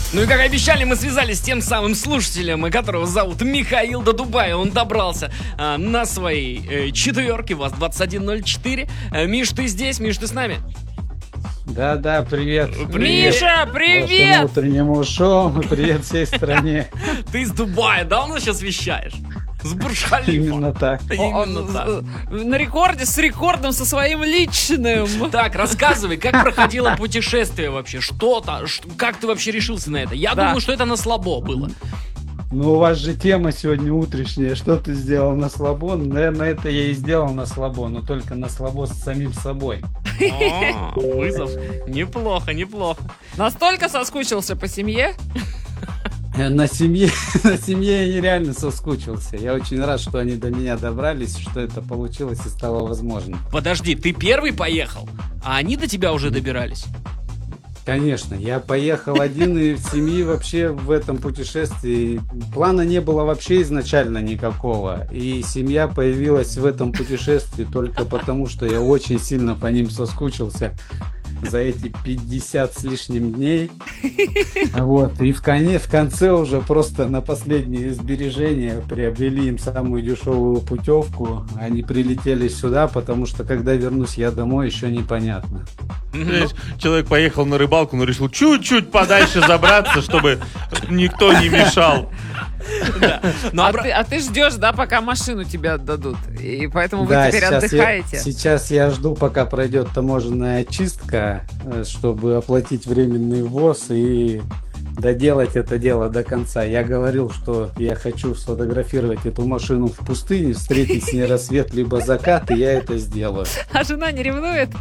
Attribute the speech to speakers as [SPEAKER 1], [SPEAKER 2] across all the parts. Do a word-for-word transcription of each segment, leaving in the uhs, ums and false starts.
[SPEAKER 1] Ну и как обещали, мы связались с тем самым слушателем, которого зовут Михаил до Дубая. Он добрался а, на своей э, четверке, ВАЗ двадцать один ноль четыре. э, Миш, ты здесь? Миш, ты с нами?
[SPEAKER 2] Да-да, привет.
[SPEAKER 1] Привет.
[SPEAKER 3] Миша, привет!
[SPEAKER 2] Вашему утреннему шоу, привет всей стране.
[SPEAKER 1] Ты из Дубая, да, у нас сейчас вещаешь? С Бурдж-Халифа.
[SPEAKER 2] Именно так.
[SPEAKER 1] Именно
[SPEAKER 3] Он,
[SPEAKER 1] так.
[SPEAKER 3] э, На рекорде, с рекордом со своим личным.
[SPEAKER 1] Так, рассказывай, как проходило путешествие вообще? Что-то? ш- Как ты вообще решился на это? Я
[SPEAKER 3] Да.
[SPEAKER 1] думаю, что это на слабо было.
[SPEAKER 2] Ну, у вас же тема сегодня утренняя. Что ты сделал на слабо? Наверное, это я и сделал на слабо, но только на слабо с самим собой.
[SPEAKER 1] О, вызов. Неплохо, неплохо.
[SPEAKER 3] Настолько соскучился по семье.
[SPEAKER 2] Э, На семье, на семье я нереально соскучился. Я очень рад, что они до меня добрались, что это получилось и стало возможным.
[SPEAKER 1] Подожди, ты первый поехал, а они до тебя уже добирались?
[SPEAKER 2] Конечно, я поехал один, и в семьи вообще в этом путешествии плана не было вообще изначально никакого. И семья появилась в этом путешествии только потому, что я очень сильно по ним соскучился за эти пятьдесят с лишним дней. Вот. И в, коне, в конце уже просто на последние сбережения приобрели им самую дешевую путевку. Они прилетели сюда, потому что когда вернусь я домой, еще непонятно.
[SPEAKER 4] Знаешь, человек поехал на рыбалку, но решил чуть-чуть подальше забраться, чтобы никто не мешал.
[SPEAKER 1] Ну,
[SPEAKER 3] А
[SPEAKER 1] обра-
[SPEAKER 3] ты, а ты ждешь, да, пока машину тебе отдадут. И поэтому вы
[SPEAKER 2] Да,
[SPEAKER 3] теперь
[SPEAKER 2] сейчас
[SPEAKER 3] отдыхаете.
[SPEAKER 2] Я, сейчас я жду, пока пройдет таможенная очистка, э, чтобы оплатить временный ввоз и доделать это дело до конца. Я говорил, что я хочу сфотографировать эту машину в пустыне, встретить с ней рассвет либо закат, и я это сделаю.
[SPEAKER 3] А жена не ревнует?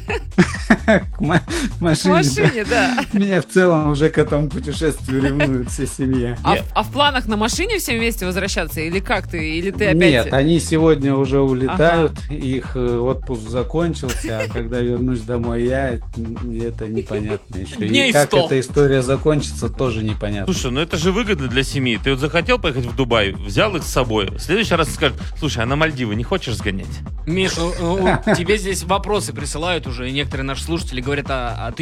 [SPEAKER 2] К ма-
[SPEAKER 3] В
[SPEAKER 2] машине,
[SPEAKER 3] машине, да.
[SPEAKER 2] да. Меня в целом уже к этому путешествию ревнует вся семья.
[SPEAKER 3] А, в- а в планах на машине всем вместе возвращаться? Или как ты? Или ты опять...
[SPEAKER 2] Нет, они сегодня уже улетают, их э, отпуск закончился, а когда вернусь домой я, м, это непонятно еще.
[SPEAKER 1] Дней
[SPEAKER 2] И как
[SPEAKER 1] сто.
[SPEAKER 2] эта история закончится, тоже непонятно.
[SPEAKER 4] Слушай, ну это же выгодно для семьи. Ты вот захотел поехать в Дубай, взял их с собой. В следующий раз скажешь, слушай, а на Мальдивы не хочешь сгонять?
[SPEAKER 1] Миш, ну, ну, тебе здесь вопросы присылают уже, и некоторые наши слушатели говорят, а, а ты